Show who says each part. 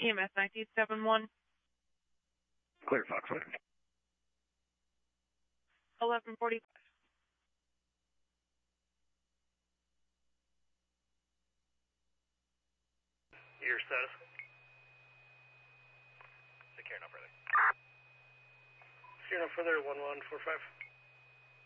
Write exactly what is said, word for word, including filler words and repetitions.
Speaker 1: E M S nineteen seven one.
Speaker 2: Clear, Foxway.
Speaker 1: eleven forty-five.
Speaker 3: Your status? Take care, no further.
Speaker 4: Here, no further, one one four five.